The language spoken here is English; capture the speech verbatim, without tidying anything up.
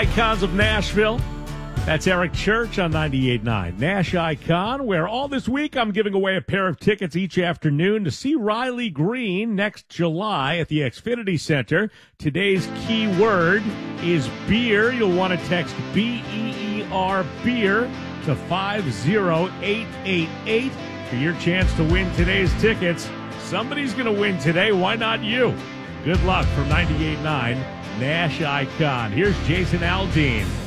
Icons of Nashville. That's Eric Church on ninety-eight point nine Nash Icon, where all this week I'm giving away a pair of tickets each afternoon to see Riley Green next July at the Xfinity Center. Today's key word is beer. You'll want to text B E E R, beer, to five zero eight eight eight for your chance to win today's tickets. Somebody's going to win today. Why not you? Good luck from ninety-eight point nine Nash Icon. Here's Jason Aldean.